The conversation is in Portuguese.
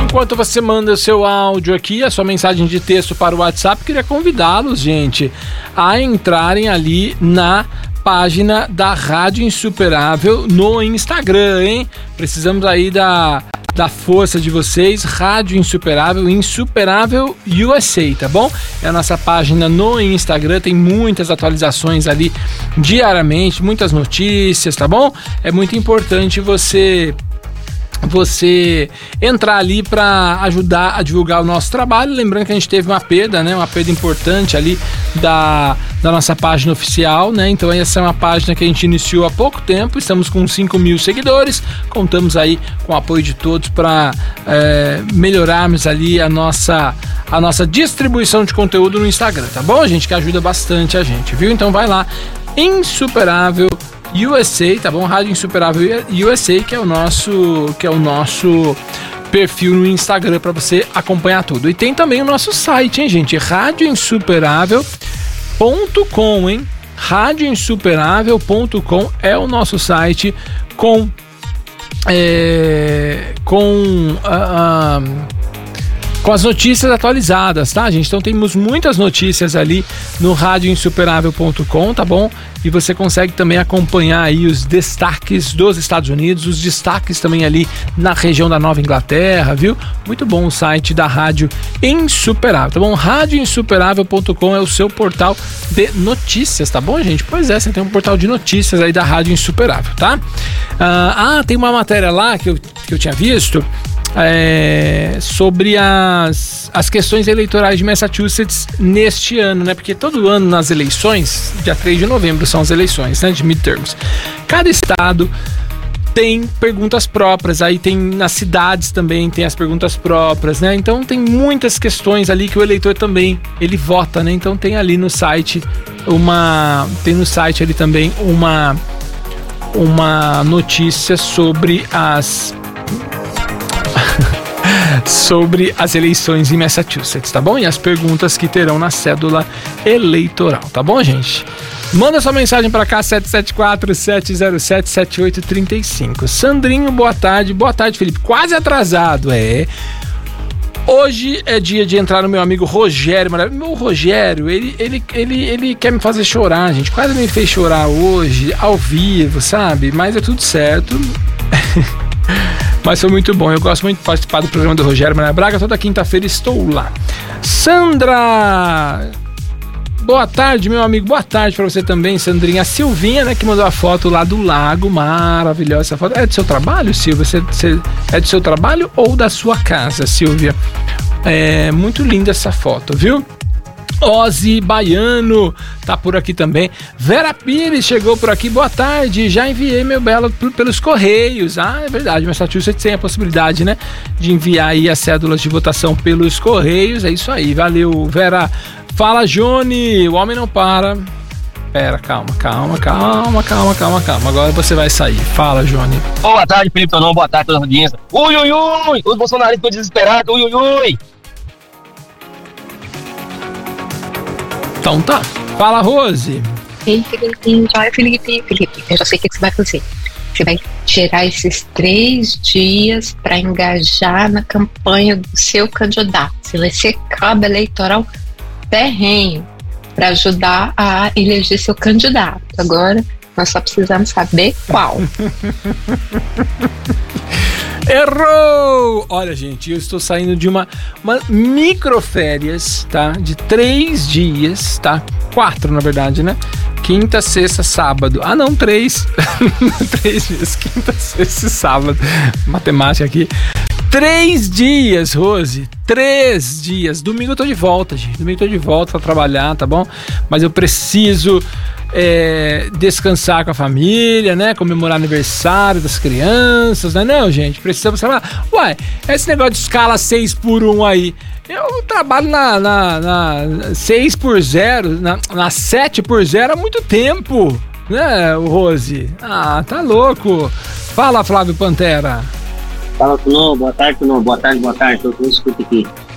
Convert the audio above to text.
Enquanto você manda o seu áudio aqui, a sua mensagem de texto para o WhatsApp, queria convidá-los, gente, a entrarem ali na página da Rádio Insuperável no Instagram, hein? Precisamos aí da força de vocês. Rádio Insuperável, Insuperável USA, tá bom? É a nossa página no Instagram, tem muitas atualizações ali diariamente, muitas notícias, tá bom? É muito importante você entrar ali para ajudar a divulgar o nosso trabalho. Lembrando que a gente teve uma perda, né? Uma perda importante ali da nossa página oficial, né? Então essa é uma página que a gente iniciou há pouco tempo, estamos com 5.000 seguidores, contamos aí com o apoio de todos para melhorarmos ali a nossa distribuição de conteúdo no Instagram, tá bom, gente? Que ajuda bastante a gente, viu? Então vai lá, Insuperável USA, tá bom? Rádio Insuperável USA, que é o nosso perfil no Instagram para você acompanhar tudo. E tem também o nosso site, hein, gente? radioinsuperável.com, hein? radioinsuperável.com é o nosso site com as notícias atualizadas, tá, gente? Então temos muitas notícias ali no radioinsuperável.com, tá bom? E você consegue também acompanhar aí os destaques dos Estados Unidos, os destaques também ali na região da Nova Inglaterra, viu? Muito bom o site da Rádio Insuperável, tá bom? radioinsuperável.com é o seu portal de notícias, tá bom, gente? Pois é, você tem um portal de notícias aí da Rádio Insuperável, tá? Tem uma matéria lá que eu tinha visto sobre as questões eleitorais de Massachusetts neste ano, né? Porque todo ano nas eleições, dia 3 de novembro são as eleições, né? De midterms. Cada estado tem perguntas próprias, aí tem nas cidades também tem as perguntas próprias, né? Então tem muitas questões ali que o eleitor também, ele vota, né? Então tem ali no site ali também uma notícia sobre as eleições em Massachusetts, tá bom? E as perguntas que terão na cédula eleitoral, tá bom, gente? Manda sua mensagem para cá, 774-707-7835. Sandrinho, boa tarde, Felipe, quase atrasado, Hoje é dia de entrar no meu amigo Rogério, meu Rogério, ele quer me fazer chorar, gente, quase me fez chorar hoje, ao vivo, sabe? Mas é tudo certo. Mas foi muito bom, eu gosto muito de participar do programa do Rogério Maria Braga, toda quinta-feira estou lá. Sandra, boa tarde, meu amigo, boa tarde pra você também, Sandrinha. A Silvinha, né, que mandou a foto lá do lago, maravilhosa essa foto. É do seu trabalho, Silvia? É do seu trabalho ou da sua casa, Silvia? É muito linda essa foto, viu? Ozzy Baiano tá por aqui também. Vera Pires chegou por aqui, boa tarde, já enviei meu belo pelos correios. É verdade, Massachusetts tem a possibilidade, né, de enviar aí as cédulas de votação pelos correios, é isso aí, valeu, Vera. Fala, Johnny, o homem não para. Pera, calma, agora você vai sair, fala, Johnny. Boa tarde, Felipe Tonon, boa tarde toda a audiência. Ui, os bolsonaristas estão desesperados, ui. Então tá, fala, Rose. Ei, Felipe, eu já sei o que você vai fazer. Você vai tirar esses 3 dias para engajar na campanha do seu candidato. Você vai ser cabo eleitoral terreno para ajudar a eleger seu candidato. Agora, nós só precisamos saber qual. Errou! Olha, gente, eu estou saindo de uma microférias, tá? De 3 dias, tá? 4, na verdade, né? Quinta, sexta, sábado. 3. 3 dias, quinta, sexta e sábado. Matemática aqui. 3 dias, Rose. 3 dias. Domingo eu tô de volta, gente. Domingo eu tô de volta pra trabalhar, tá bom? Mas eu preciso descansar com a família, né? Comemorar aniversário das crianças, né? Não, gente, precisamos trabalhar. Ué, esse negócio de escala 6x1 aí, eu trabalho na 6x0, na 7x0 há muito tempo, né, Rose? Tá louco. Fala, Flávio Pantera. Fala, Tonon, boa tarde, todo mundo escuta aqui.